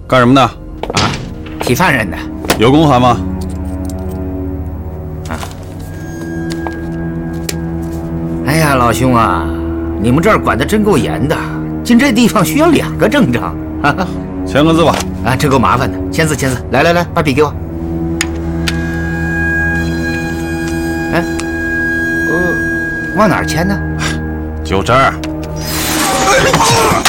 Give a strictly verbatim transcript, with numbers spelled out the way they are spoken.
干什么的？ 啊，提犯人的。 有公函吗？ 啊。哎呀，老兄啊，你们这儿管得真够严的，进这地方需要两个证章。哈哈， 签个字吧。 啊，这够麻烦的，签字签字。来来来，把笔给我。哎，呃，往哪儿签呢？ 就这儿。